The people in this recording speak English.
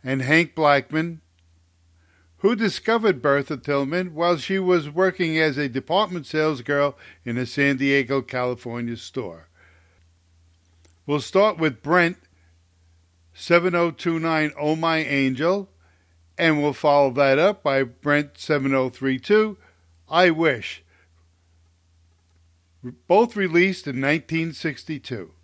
and Hank Blackman, who discovered Bertha Tillman while she was working as a department salesgirl in a San Diego, California store. We'll start with Brent, 7029 Oh My Angel, and we'll follow that up by Brent 7032 I Wish, both released in 1962.